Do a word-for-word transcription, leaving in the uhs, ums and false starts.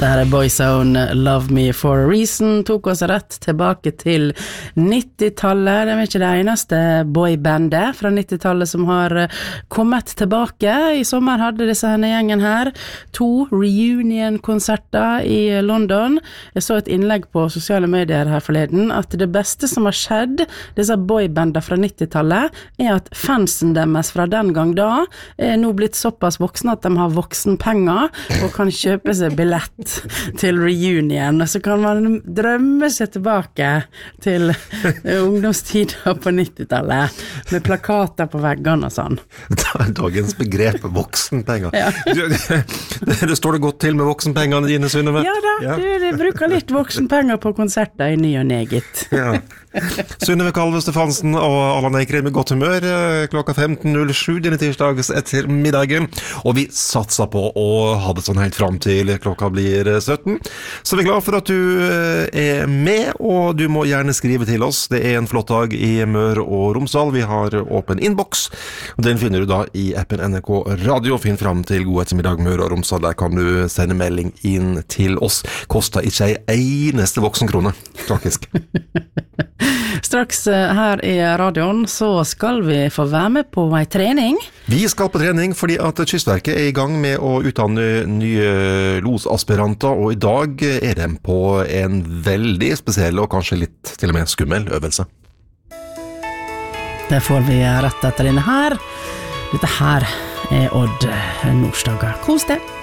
Det her er Boyzone, Love Me For A Reason, tok oss rett tilbake til nittitallet. Det er ikke det eneste boybandet fra nittitallet som har kommet tilbake. I sommer hadde disse henne gjengen her to reunion-konserter i London. Jeg så et innlegg på sosiale medier her forleden at det beste som har skjedd disse boybandene fra nittitallet er at fansen deres fra den gang da er nå blitt såpass voksne at de har voksenpenger og kan kjøpe seg billett til reunion, så kan man drømme seg tilbake til ungdomstida på nittitallet med plakater på veggene og sånn. Dagens begrep voksenpenger. Ja. Du, det, det står det godt til med voksenpengene dine, Synnøve? Ja da, ja. Du, de bruker litt voksenpenger på konserter i ny og negitt. Ja. Synnøve Kalve Stefansen og Allan Eikrem med godt humør klokka femten null sju denne tirsdags etter middagen, og vi satser på å ha det sånn helt fram til klokka blir sytten. Så vi er glad for at du er med, og du må gjerne skrive til oss. Det er en flott dag i Møre og Romsdal. Vi har åpen inbox, og den finner du da i appen N R K Radio. Finn fram til God ettermiddag Møre og Romsdal. Der kan du sende melding inn til oss. Koster ikke ei eneste voksenkrone, faktisk. Straks her i radioen så skal vi få være med på en trening. Vi skal på trening fordi at Kystverket er i gang med å utdanne nye losaspiranter, og i dag er de på en veldig spesiell og kanskje litt til og med skummel øvelse. Det får vi rett etter denne her. Dette her er Odd Nordstoga. Kos det!